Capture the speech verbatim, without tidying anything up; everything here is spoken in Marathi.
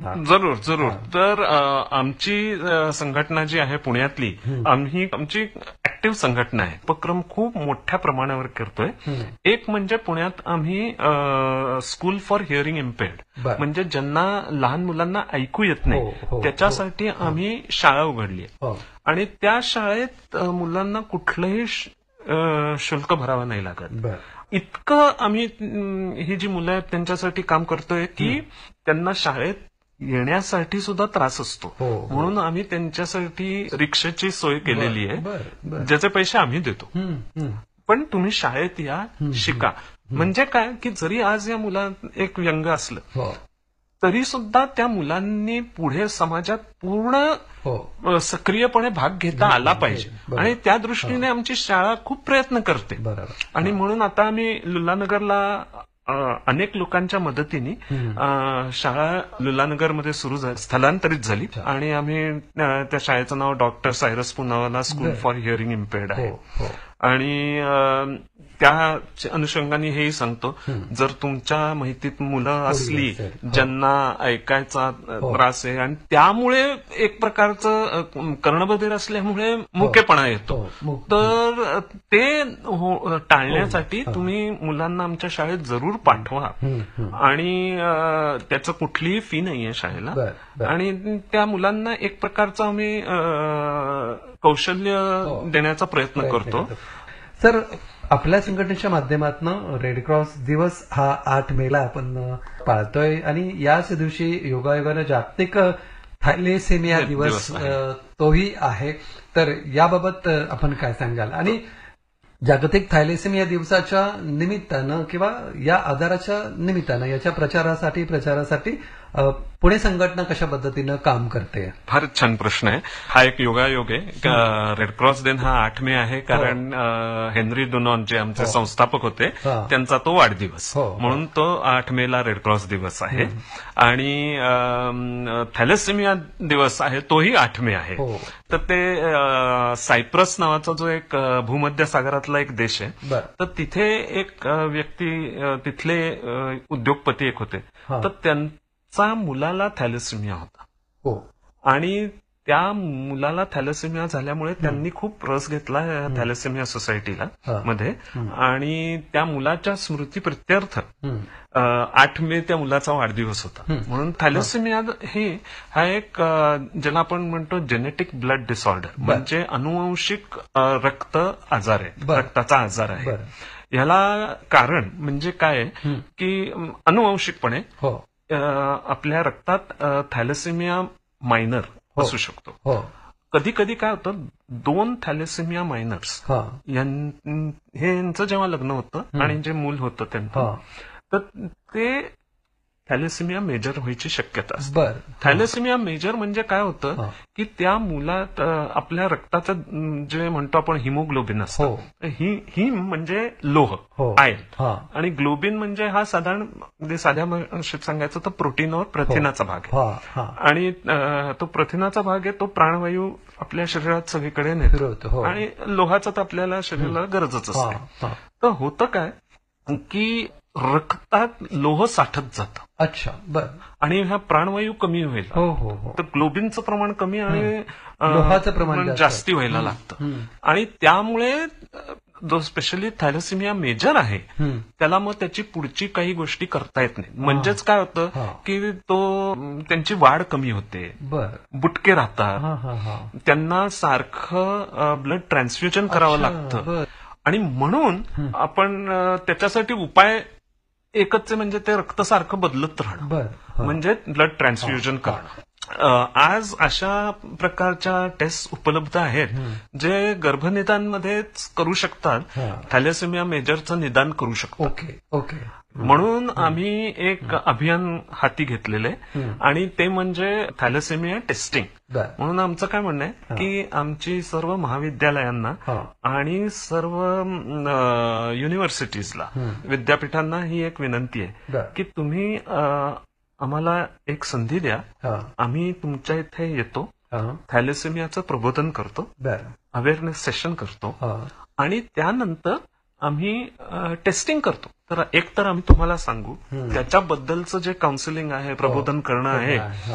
जरूर जरूर. तर आमची संघटना जी आहे पुण्यातली, आम्ही आमची ऍक्टिव्ह संघटना आहे. उपक्रम खूप मोठ्या प्रमाणावर करतोय. एक म्हणजे पुण्यात आम्ही स्कूल फॉर हिअरिंग इम्पेअर्ड, म्हणजे ज्यांना लहान मुलांना ऐकू येत नाही त्याच्यासाठी आम्ही शाळा उघडली आहे. आणि त्या शाळेत मुलांना कुठलंही शुल्क भरावं नाही लागत. इतकं आम्ही ही जी मुलं आहेत त्यांच्यासाठी काम करतोय की त्यांना शाळेत येण्यासाठी सुद्धा त्रास असतो. म्हणून आम्ही त्यांच्यासाठी रिक्षाची सोय केलेली आहे, ज्याचे पैसे आम्ही देतो. पण तुम्ही शाळेत या, शिका. म्हणजे काय की जरी आज या मुला एक व्यंग असलं तरी सुद्धा त्या मुलांनी पुढे समाजात पूर्ण सक्रियपणे भाग घेता आला पाहिजे. आणि त्या दृष्टीने आमची शाळा खूप प्रयत्न करते. आणि म्हणून आता आम्ही लुलानगरला अनेक लोकांच्या मदतीने शाळा लुलानगरमध्ये सुरू झाली, स्थलांतरित झाली. आणि आम्ही त्या शाळेचं नाव doctor Cyrus Poonawalla school for hearing इम्पेअर्ड आहे. आणि त्या अनुषंगाने हेही सांगतो, जर तुमच्या माहितीत मुलं असली ज्यांना ऐकायचा त्रास आहे आणि त्यामुळे एक प्रकारचं कर्णबधीर असल्यामुळे मुकेपणा येतो, तर ते टाळण्यासाठी तुम्ही मुलांना आमच्या शाळेत जरूर पाठवा. आणि त्याचं कुठलीही फी नाहीये शाळेला. आणि त्या मुलांना एक प्रकारचं आम्ही कौशल्य देण्याचा प्रयत्न करतो. सर, आपल्या संघटनेच्या माध्यमातून रेड क्रॉस दिवस हा आठ मेला आपण पाळतोय आणि याच दिवशी योगायोगानं जागतिक थॅलेसेमिया दिवस तोही आहे. तर याबाबत आपण काय सांगाल? आणि जागतिक थॅलेसेमिया दिवसाच्या निमित्तानं किंवा या आजाराच्या निमित्तानं याच्या प्रचारासाठी प्रचारासाठी पुणे संघटना कशा पद्धतीनं काम करते? फारच छान प्रश्न आहे हा. एक योगायोग आहे. रेड क्रॉस दिन हा आठ मे आहे कारण हेनरी डुनॉन जे आमचे संस्थापक होते त्यांचा तो वाढदिवस, म्हणून तो आठ मे ला रेड क्रॉस दिवस आहे. आणि थॅलेसेमिया दिवस आहे तोही आठ मे आहे. तर ते सायप्रस नावाचा जो एक भूमध्य सागरातला एक देश आहे, तर तिथे एक व्यक्ती, तिथले उद्योगपती एक होते, तर त्यांचा मुलाला थॅलेसेमिया होता. आणि त्या मुलाला थॅलेसेमिया झाल्यामुळे त्यांनी खूप रस घेतला थॅलेसेमिया सोसायटीला मध्ये. आणि त्या मुलाच्या स्मृती प्रित्यर्थ आठ मे त्या मुलाचा वाढदिवस होता. म्हणून थॅलेसेमिया हे हा एक ज्याला आपण म्हणतो जेनेटिक ब्लड डिसऑर्डर, म्हणजे अनुवंशिक रक्त आजार आहे, रक्ताचा आजार आहे. ह्याला कारण म्हणजे काय की अनुवंशिकपणे आपल्या रक्तात थॅलेसेमिया मायनर असू शकतो. कधी कधी काय होतं, दोन थॅलेसेमिया मायनर्स हे यांचं जेव्हा लग्न होतं आणि जे मूल होतं त्यांचं, तर ते थॅलेसेमिया मेजर व्हायची शक्यता असते. थॅलेसेमिया मेजर म्हणजे काय होतं की त्या मुलात आपल्या रक्ताचं जे म्हणतो आपण हिमोग्लोबिन असतं, ही म्हणजे लोह, आयर्न. आणि ग्लोबिन म्हणजे हा साधारण साध्या भाषेत सांगायचं तर प्रोटीनवर प्रथिनाचा भाग आहे. आणि तो प्रथिनाचा भाग आहे, तो प्राणवायू आपल्या शरीरात सगळीकडे नेतो. आणि लोहाचा तर आपल्याला शरीराला गरजच असते. तर होतं काय की रक्तात लोह साठत जातं. अच्छा, बर. आणि हा प्राणवायू कमी व्हायला, तर ग्लोबिनचं प्रमाण कमी आणि लोहाचं प्रमाण जास्ती व्हायला लागतं. आणि त्यामुळे जो स्पेशली थॅलेसेमिया मेजर आहे त्याला मग त्याची पुढची काही गोष्टी करता येत नाही. म्हणजेच काय होतं की तो त्यांची वाढ कमी होते, बुटके राहतात, त्यांना सारखं ब्लड ट्रान्सफ्युजन करावं लागतं. आणि म्हणून आपण त्याच्यासाठी उपाय एकच म्हणजे ते रक्त सारखं बदलत राहणं, म्हणजे ब्लड ट्रान्सफ्युजन करणं. आज अशा प्रकारच्या टेस्ट उपलब्ध आहेत जे गर्भनिदानमध्येच करू शकतात, थॅलेसेमिया मेजरचं निदान करू शकतात. म्हणून आम्ही एक अभियान हाती घेतलेलं आहे आणि ते म्हणजे थॅलेसेमिया टेस्टिंग. म्हणून आमचं काय म्हणणं आहे की आमची सर्व महाविद्यालयांना आणि सर्व युनिव्हर्सिटीजला, विद्यापीठांना ही एक विनंती आहे की तुम्ही आम्हाला एक संधी द्या, आम्ही तुमच्या इथे येतो, थॅलेसेमियाचं प्रबोधन करतो, अवेअरनेस सेशन करतो आणि त्यानंतर आम्ही टेस्टिंग करतो. तर एक तर आम्ही तुम्हाला सांगू त्याच्याबद्दलचं जे काउन्सिलिंग आहे, प्रबोधन करणं आहे